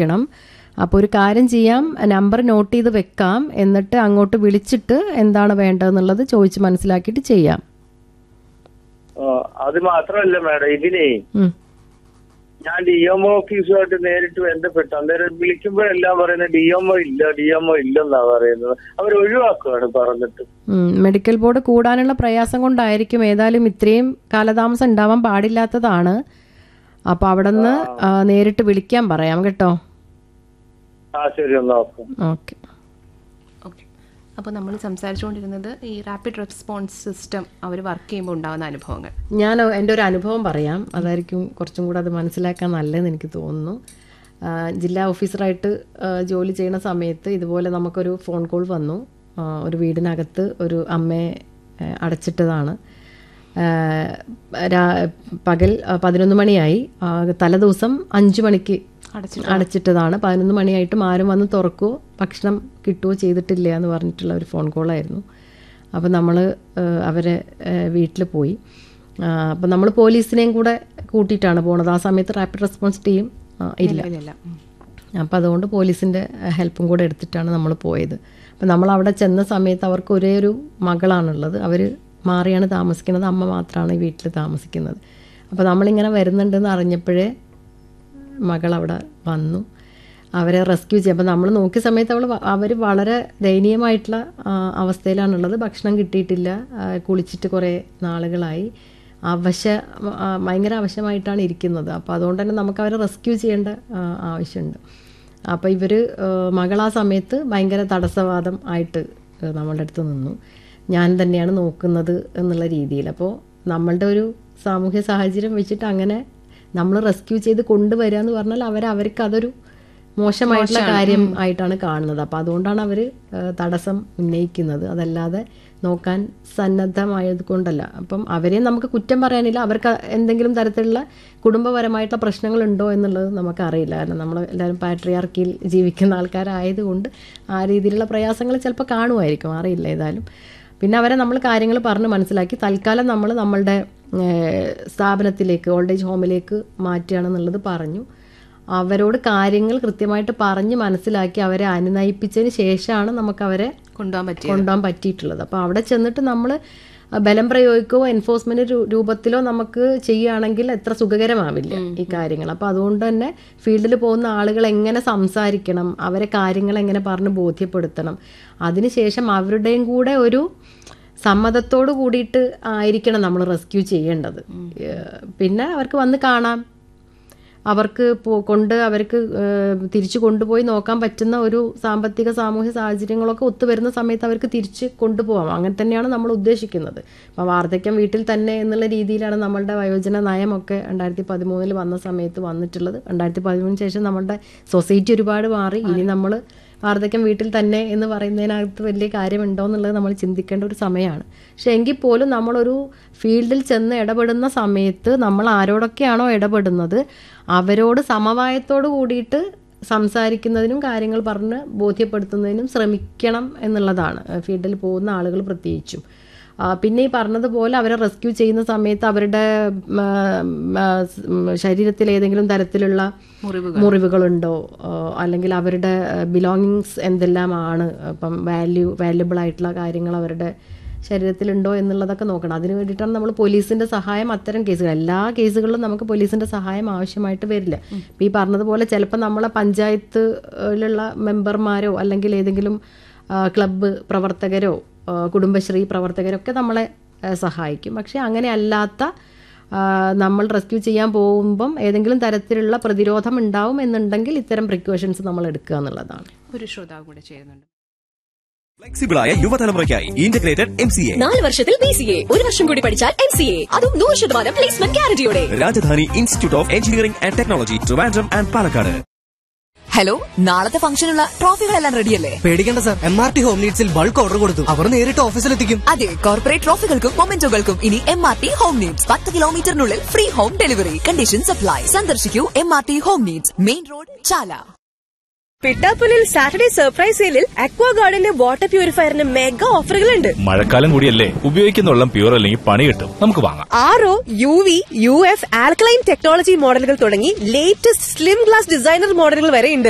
ചോദിക്കണം. അപ്പോൾ ഒരു കാര്യം ചെയ്യാം, നമ്പർ നോട്ട് ചെയ്ത് വെക്കാം, എന്നിട്ട് അങ്ങോട്ട് വിളിച്ചിട്ട് എന്താണ് വേണ്ടതെന്നുള്ളത് ചോദിച്ച് മനസ്സിലാക്കിയിട്ട് ചെയ്യാം. അത് മാത്രമല്ല മാഡം, ഇതിനെ ഞാൻ DMO ഓഫീസുമായിട്ട് നേരിട്ട് ബന്ധപ്പെട്ടു. അന്നേരം വിളിക്കുമ്പോഴെല്ലാം പറയുന്നത് DMO ഇല്ലെന്നാ പറയുന്നത്. അവർ ഒഴിവാക്കുകയാണ് പറഞ്ഞിട്ട്. മെഡിക്കൽ ബോർഡ് കൂടാനുള്ള പ്രയാസം കൊണ്ടായിരിക്കും. ഏതായാലും ഇത്രയും കാലതാമസം ഉണ്ടാവാൻ പാടില്ലാത്തതാണ്. അപ്പൊ അവിടെ നിന്ന് നേരിട്ട് വിളിക്കാൻ പറയാം കേട്ടോ. ശരി, ഓക്കെ. ഓക്കെ. അപ്പോൾ നമ്മൾ സംസാരിച്ചുകൊണ്ടിരുന്നത് ഈ റാപ്പിഡ് റെസ്പോൺസ് സിസ്റ്റം അവർ വർക്ക് ചെയ്യുമ്പോൾ ഉണ്ടാകുന്ന അനുഭവങ്ങൾ. ഞാൻ എൻ്റെ ഒരു അനുഭവം പറയാം, അതായിരിക്കും കുറച്ചും കൂടെ അത് മനസ്സിലാക്കാൻ നല്ലതെന്ന് എനിക്ക് തോന്നുന്നു. ജില്ലാ ഓഫീസറായിട്ട് ജോലി ചെയ്യുന്ന സമയത്ത് ഇതുപോലെ നമുക്കൊരു ഫോൺ കോൾ വന്നു. ഒരു വീടിനകത്ത് ഒരു അമ്മയെ അടച്ചിട്ടതാണ്. പകൽ 11 മണിയായി, തലേദിവസം 5 മണിക്ക് അടച്ചിട്ടതാണ്. 11 മണിയായിട്ടും ആരും വന്ന് തുറക്കുകയോ ഭക്ഷണം കിട്ടുകയോ ചെയ്തിട്ടില്ല എന്ന് പറഞ്ഞിട്ടുള്ള ഒരു ഫോൺ കോളായിരുന്നു. അപ്പോൾ നമ്മൾ അവരെ വീട്ടിൽ പോയി. അപ്പം നമ്മൾ പോലീസിനെയും കൂടെ കൂട്ടിയിട്ടാണ് പോണത്. ആ സമയത്ത് റാപ്പിഡ് റെസ്പോൺസ് ടീം ഇല്ല. അപ്പം അതുകൊണ്ട് പോലീസിൻ്റെ ഹെൽപ്പും കൂടെ എടുത്തിട്ടാണ് നമ്മൾ പോയത്. അപ്പം നമ്മൾ അവിടെ ചെന്ന സമയത്ത് അവർക്ക് ഒരേ ഒരു മകളാണുള്ളത്. അവർ മാറിയാണ് താമസിക്കുന്നത്. അമ്മ മാത്രമാണ് ഈ വീട്ടിൽ താമസിക്കുന്നത്. അപ്പോൾ നമ്മളിങ്ങനെ വരുന്നുണ്ടെന്ന് അറിഞ്ഞപ്പോഴേ മകൾ അവിടെ വന്നു. അവരെ റെസ്ക്യൂ ചെയ്യും. അപ്പം നമ്മൾ നോക്കിയ സമയത്ത് അവർ വളരെ ദയനീയമായിട്ടുള്ള അവസ്ഥയിലാണുള്ളത്. ഭക്ഷണം കിട്ടിയിട്ടില്ല, കുളിച്ചിട്ട് കുറേ നാളുകളായി, ഭയങ്കര അവശമായിട്ടാണ് ഇരിക്കുന്നത്. അപ്പോൾ അതുകൊണ്ട് തന്നെ നമുക്ക് അവരെ റെസ്ക്യൂ ചെയ്യേണ്ട ആവശ്യമുണ്ട്. അപ്പോൾ ഇവർ മകൾ ആ സമയത്ത് ഭയങ്കര തടസ്സവാദം ആയിട്ട് നമ്മളുടെ അടുത്ത് നിന്നു. ഞാൻ തന്നെയാണ് നോക്കുന്നത് എന്നുള്ള രീതിയിൽ. അപ്പോൾ നമ്മളുടെ ഒരു സാമൂഹ്യ സാഹചര്യം വെച്ചിട്ട് അങ്ങനെ നമ്മൾ റെസ്ക്യൂ ചെയ്ത് കൊണ്ടുവരിക എന്ന് പറഞ്ഞാൽ അവർക്ക് അതൊരു മോശമായിട്ടുള്ള കാര്യം ആയിട്ടാണ് കാണുന്നത്. അപ്പോൾ അതുകൊണ്ടാണ് അവർ തടസ്സം ഉന്നയിക്കുന്നത്, അതല്ലാതെ നോക്കാൻ സന്നദ്ധമായത് കൊണ്ടല്ല. അപ്പം അവരെ നമുക്ക് കുറ്റം പറയാനില്ല. അവർക്ക് എന്തെങ്കിലും തരത്തിലുള്ള കുടുംബപരമായിട്ടുള്ള പ്രശ്നങ്ങളുണ്ടോ എന്നുള്ളത് നമുക്കറിയില്ല. കാരണം നമ്മൾ എല്ലാവരും പാട്രിയാർക്കിയിൽ ജീവിക്കുന്ന ആൾക്കാരായതുകൊണ്ട് ആ രീതിയിലുള്ള പ്രയാസങ്ങൾ ചിലപ്പോൾ കാണുമായിരിക്കും, അറിയില്ല. ഏതായാലും പിന്നെ അവരെ നമ്മൾ കാര്യങ്ങൾ പറഞ്ഞ് മനസ്സിലാക്കി തൽക്കാലം നമ്മളുടെ സ്ഥാപനത്തിലേക്ക്, ഓൾഡ് ഏജ് ഹോമിലേക്ക് മാറ്റുകയാണെന്നുള്ളത് പറഞ്ഞു. അവരോട് കാര്യങ്ങൾ കൃത്യമായിട്ട് പറഞ്ഞ് മനസ്സിലാക്കി അവരെ അനുനയിപ്പിച്ചതിന് ശേഷമാണ് നമുക്ക് അവരെ കൊണ്ടുപോകാൻ പറ്റിയിട്ടുള്ളത്. അപ്പോൾ അവിടെ ചെന്നിട്ട് നമ്മൾ ബലം പ്രയോഗിക്കുകയോ എൻഫോഴ്സ്മെന്റ് രൂപത്തിലോ നമുക്ക് ചെയ്യുകയാണെങ്കിൽ എത്ര സുഖകരമാവില്ല ഈ കാര്യങ്ങൾ. അപ്പോൾ അതുകൊണ്ട് തന്നെ ഫീൽഡിൽ പോകുന്ന ആളുകൾ എങ്ങനെ സംസാരിക്കണം, അവരെ കാര്യങ്ങൾ എങ്ങനെ പറഞ്ഞ് ബോധ്യപ്പെടുത്തണം, അതിനുശേഷം അവരുടെയും കൂടെ ഒരു സമ്മതത്തോട് കൂടിയിട്ട് ആയിരിക്കണം നമ്മൾ റെസ്ക്യൂ ചെയ്യേണ്ടത്. പിന്നെ അവർക്ക് വന്ന് കാണാം, അവർക്ക് അവർക്ക് തിരിച്ചു കൊണ്ടുപോയി നോക്കാൻ പറ്റുന്ന ഒരു സാമ്പത്തിക സാമൂഹ്യ സാഹചര്യങ്ങളൊക്കെ ഒത്തുവരുന്ന സമയത്ത് അവർക്ക് തിരിച്ച് കൊണ്ടുപോകാം. അങ്ങനെ തന്നെയാണ് നമ്മൾ ഉദ്ദേശിക്കുന്നത്. അപ്പോൾ വാർദ്ധക്യം വീട്ടിൽ തന്നെ എന്നുള്ള രീതിയിലാണ് നമ്മളുടെ വയോജന നയമൊക്കെ 2013 വന്ന സമയത്ത് വന്നിട്ടുള്ളത്. 2013 ശേഷം നമ്മളുടെ സൊസൈറ്റി ഒരുപാട് മാറി. ഇനി നമ്മൾ വാർദ്ധക്യം വീട്ടിൽ തന്നെ എന്ന് പറയുന്നതിനകത്ത് വലിയ കാര്യമുണ്ടോ എന്നുള്ളത് നമ്മൾ ചിന്തിക്കേണ്ട ഒരു സമയമാണ്. പക്ഷെ എങ്കിൽ പോലും നമ്മളൊരു ഫീൽഡിൽ ചെന്ന് ഇടപെടുന്ന സമയത്ത് നമ്മൾ ആരോടൊക്കെയാണോ ഇടപെടുന്നത് അവരോട് സമവായത്തോട് കൂടിയിട്ട് സംസാരിക്കുന്നതിനും കാര്യങ്ങൾ പറഞ്ഞ് ബോധ്യപ്പെടുത്തുന്നതിനും ശ്രമിക്കണം എന്നുള്ളതാണ് ഫീൽഡിൽ പോകുന്ന ആളുകൾ പ്രത്യേകിച്ചും. പിന്നെ ഈ പറഞ്ഞതുപോലെ അവരെ റെസ്ക്യൂ ചെയ്യുന്ന സമയത്ത് അവരുടെ ശരീരത്തിൽ ഏതെങ്കിലും തരത്തിലുള്ള മുറിവുകളുണ്ടോ, അല്ലെങ്കിൽ അവരുടെ ബിലോങ്ങിങ്സ് എന്തെല്ലാമാണ്, ഇപ്പം വാല്യുബിൾ ആയിട്ടുള്ള കാര്യങ്ങൾ അവരുടെ ശരീരത്തിലുണ്ടോ എന്നുള്ളതൊക്കെ നോക്കണം. അതിന് വേണ്ടിയിട്ടാണ് നമ്മൾ പോലീസിൻ്റെ സഹായം, അത്തരം കേസുകൾ എല്ലാ കേസുകളിലും നമുക്ക് പോലീസിൻ്റെ സഹായം ആവശ്യമായിട്ട് വരില്ല. ഇപ്പം ഈ പറഞ്ഞതുപോലെ ചിലപ്പോൾ നമ്മളെ പഞ്ചായത്തിലുള്ള മെമ്പർമാരോ അല്ലെങ്കിൽ ഏതെങ്കിലും ക്ലബ്ബ് പ്രവർത്തകരോ കുടുംബശ്രീ പ്രവർത്തകരൊക്കെ നമ്മളെ സഹായിക്കും. പക്ഷെ അങ്ങനെ അല്ലാത്ത നമ്മൾ റെസ്ക്യൂ ചെയ്യാൻ പോകുമ്പം ഏതെങ്കിലും തരത്തിലുള്ള പ്രതിരോധം ഉണ്ടാവും എന്നുണ്ടെങ്കിൽ ഇത്തരം പ്രിക്കോഷൻസ് നമ്മൾ എടുക്കുക എന്നുള്ളതാണ്. ഒരു ശ്രോതാവ് കൂടെ ചേരുന്നുണ്ട്. ഫ്ലെക്സിബിളായ യുവതലമുറയ്ക്കായി ഇന്റഗ്രേറ്റഡ് MCA 4 വർഷത്തിൽ BCA, 1 വർഷം കൂടി പഠിച്ചാൽ MCA, അതും 100% placement ഗ്യാരണ്ടിയോടെ. Rajdhani institute of engineering and technology, Trivandrum and Palakkad. Hello, നാളത്തെ ഫംഗ്ഷനുള്ള ട്രോഫികളെല്ലാം റെഡിയല്ലേ? പേടിക്കേണ്ട sir, MRT home നീഡ്സിൽ bulk order കൊടുത്തു, അവർ നേരിട്ട് ഓഫീസിലെത്തിക്കും. അതെ, കോർപ്പറേറ്റ് ട്രോഫികൾക്കും മൊമെന്റോകൾക്കും ഇനി MRT home needs. 10 കിലോമീറ്ററിനുള്ളിൽ free home delivery. Condition supply. സന്ദർശിക്കൂ MRT home needs, main road, ചാല. പിട്ടാപ്പുലിൽ സാറ്റർഡേ സർപ്രൈസ് സെയിലിൽ അക്വാ ഗാർഡന്റെ വാട്ടർ പ്യൂരിഫയറിന് മെഗാ ഓഫറുകളുണ്ട്. മഴക്കാലം കൂടിയല്ലേ, ഉപയോഗിക്കുന്ന വെള്ളം പ്യൂർ അല്ലെങ്കിൽ പണി കിട്ടും, നമുക്ക് വാങ്ങാം. RO, UV, UF, alkaline technology മോഡലുകൾ തുടങ്ങി ലേറ്റസ്റ്റ് സ്ലിം ഗ്ലാസ് ഡിസൈനർ മോഡലുകൾ വരെ ഉണ്ട്.